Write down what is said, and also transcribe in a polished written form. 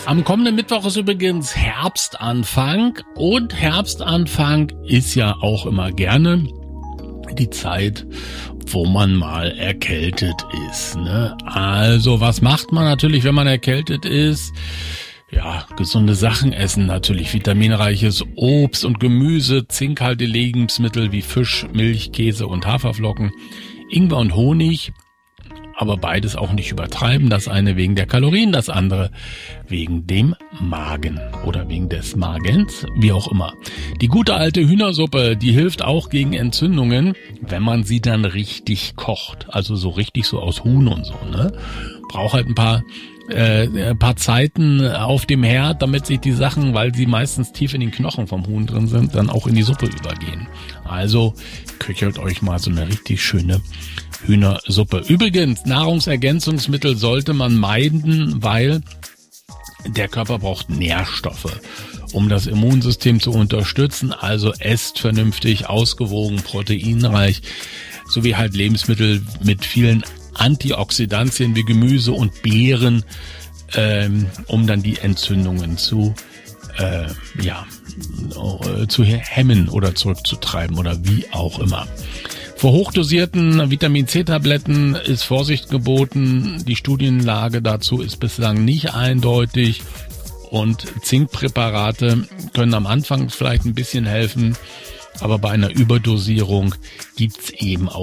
Am kommenden Mittwoch ist übrigens Herbstanfang und Herbstanfang ist ja auch immer gerne die Zeit, wo man mal erkältet ist, ne? Also was macht man natürlich, wenn man erkältet ist? Ja, gesunde Sachen essen natürlich, vitaminreiches Obst und Gemüse, zinkhaltige Lebensmittel wie Fisch, Milch, Käse und Haferflocken, Ingwer und Honig, aber beides auch nicht übertreiben, das eine wegen der Kalorien, das andere wegen dem Magen oder wegen des Magens, wie auch immer. Die gute alte Hühnersuppe, die hilft auch gegen Entzündungen, wenn man sie dann richtig kocht, also so richtig so aus Huhn und so, ne? Braucht halt ein paar Zeiten auf dem Herd, damit sich die Sachen, weil sie meistens tief in den Knochen vom Huhn drin sind, dann auch in die Suppe übergehen. Also köchelt euch mal so eine richtig schöne Hühnersuppe. Übrigens, Nahrungsergänzungsmittel sollte man meiden, weil der Körper braucht Nährstoffe, um das Immunsystem zu unterstützen. Also esst vernünftig, ausgewogen, proteinreich, sowie halt Lebensmittel mit vielen Antioxidantien wie Gemüse und Beeren, um dann die Entzündungen zu hemmen oder zurückzutreiben oder wie auch immer. Vor hochdosierten Vitamin-C-Tabletten ist Vorsicht geboten. Die Studienlage dazu ist bislang nicht eindeutig und Zinkpräparate können am Anfang vielleicht ein bisschen helfen, aber bei einer Überdosierung gibt's eben auch